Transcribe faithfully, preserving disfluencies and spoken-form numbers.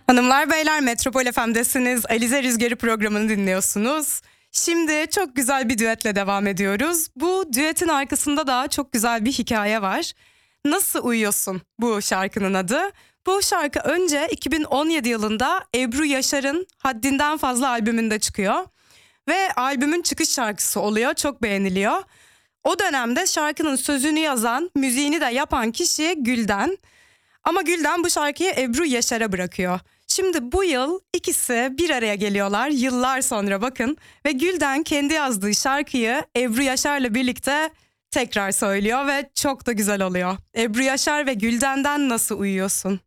Hanımlar beyler, Metropol F M'desiniz. Alize Rüzgarı programını dinliyorsunuz. Şimdi çok güzel bir düetle devam ediyoruz. Bu düetin arkasında da çok güzel bir hikaye var. Nasıl Uyuyorsun bu şarkının adı. Bu şarkı önce iki bin on yedi yılında Ebru Yaşar'ın Haddinden Fazla albümünde çıkıyor. Ve albümün çıkış şarkısı oluyor, çok beğeniliyor. O dönemde şarkının sözünü yazan, müziğini de yapan kişi Gülden. Ama Gülden bu şarkıyı Ebru Yaşar'a bırakıyor. Şimdi bu yıl ikisi bir araya geliyorlar, yıllar sonra bakın. Ve Gülden kendi yazdığı şarkıyı Ebru Yaşar'la birlikte tekrar söylüyor ve çok da güzel oluyor. Ebru Yaşar ve Gülden'den Nasıl Uyuyorsun?